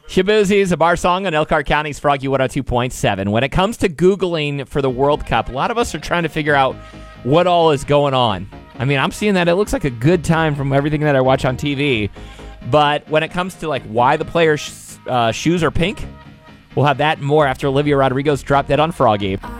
Shabuzi, Zabar Song on Elkhart County's Froggy 102.7. When it comes to Googling for the World Cup, a lot of us are trying to figure out what all is going on. I mean, I'm seeing that it looks like a good time from everything that I watch on TV. But when it comes to like why the players' shoes are pink, we'll have that and more after Olivia Rodrigo's Drop Dead on Froggy.